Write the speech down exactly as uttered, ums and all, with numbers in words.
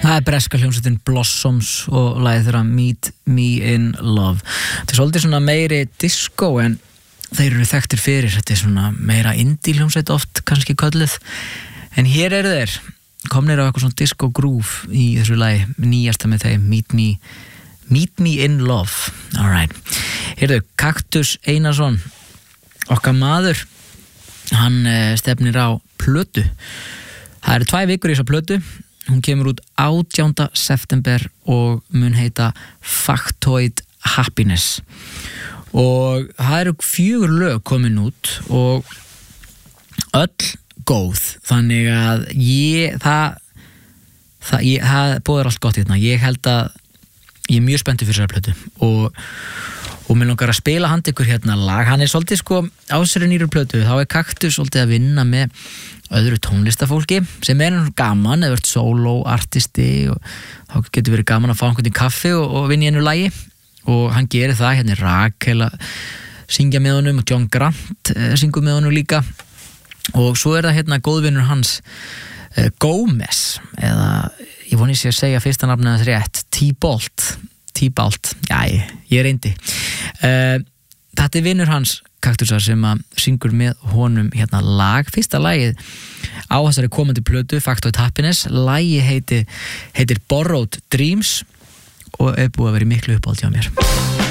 Það er breska hljómsveitin Blossoms og lagið þeirra Meet Me in Love. Þetta er svolítið svona meiri disco en þeir eru þekktir fyrir. Þetta er svona meira indie hljómsveit oft kannski kölluð. En hér eru þeir komnir á eitthvað svona disco groove í þessu lagi, nýjasta með þeim Meet Me, Meet Me in Love. Alright. Heyrðu, Kaktus Einarsson, okkar maður, hann stefnir á plötu. Það eru tvær vikur í þessa plötu. Hún kemur út átjánda september og mun heita Factoid Happiness. Og það eru fjögur lög komin út og öll góð. Þannig að ég, það, það, ég, það bóðar allt gott hérna. Ég held að ég er mjög spenntur fyrir þessari plötu og og mér langar að spila hand ykkur hérna lag. Hann er svolítið sko á sér nýrur plötu, þá er Kaktus svolítið að vinna með öðru tónlistafólki sem er gaman, eða verið solo-artisti og þá getur verið gaman að fá einhvern í kaffi og, og vinna í einu lagi og hann gerir það, hérna er Rakel að syngja með honum og John Grant eh, syngur með honum líka og svo er það hérna góðvinur hans eh, Gómez eða ég voni sér að segja fyrsta nafnið hans rétt, T-Bolt T-Bolt, já ég, ég reyndi uh, þetta er vinur hans Kaktusar sem að syngur með honum hérna lag, fyrsta lagið á þessari komandi plötu Factoid Happiness, lagið heitir heitir Borrowed Dreams og er búið að vera miklu uppáhald hjá mér.